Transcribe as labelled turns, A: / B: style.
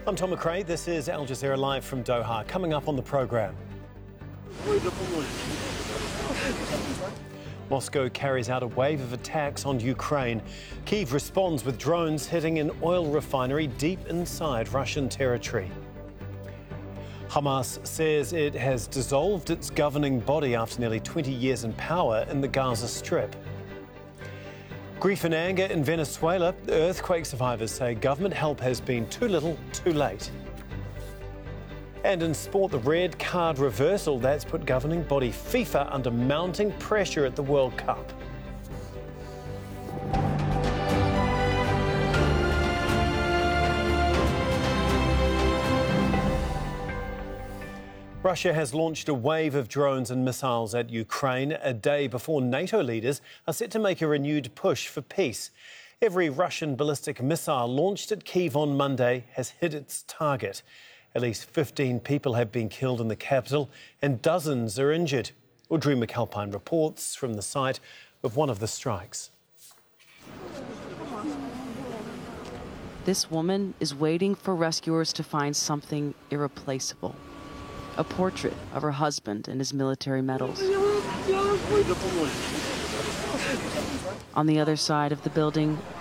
A: I'm Tom McRae. This is Al Jazeera Live from Doha. Coming up on the programme. Moscow carries out a wave of attacks on Ukraine. Kyiv responds with drones hitting an oil refinery deep inside Russian territory. Hamas says it has dissolved its governing body after nearly 20 years in power in the Gaza Strip. Grief and anger in Venezuela. Earthquake survivors say government help has been too little, too late. And in sport, the red card reversal that's put governing body FIFA under mounting pressure at the World Cup. Russia has launched a wave of drones and missiles at Ukraine a day before NATO leaders are set to make a renewed push for peace. Every Russian ballistic missile launched at Kyiv on Monday has hit its target. At least 15 people have been killed in the capital and dozens are injured. Audrey McAlpine reports from the site of one of the strikes.
B: This woman is waiting for rescuers to find something irreplaceable. A portrait of her husband and his military medals. On the other side of the building,